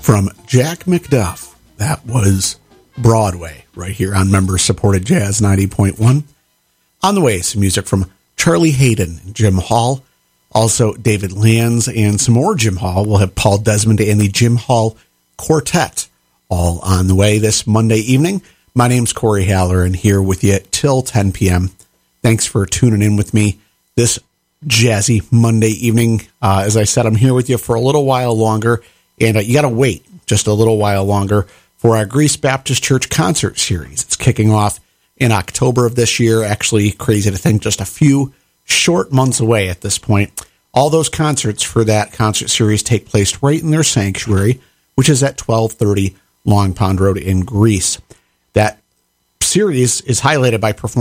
from Jack McDuff. That was Broadway right here on member-supported Jazz 90.1. On the way, some music from Charlie Hayden and Jim Hall. Also, David Lanz and some more Jim Hall. We'll have Paul Desmond and the Jim Hall Quartet all on the way this Monday evening. My name's Corey Haller, and here with you till 10 p.m. Thanks for tuning in with me this jazzy Monday evening. As I said, I'm here with you for a little while longer, and you got to wait just a little while longer for our Greece Baptist Church concert series. It's kicking off in October of this year. Actually, crazy to think, just a few short months away at this point. All those concerts for that concert series take place right in their sanctuary, which is at 1230 Long Pond Road in Greece. That series is highlighted by performances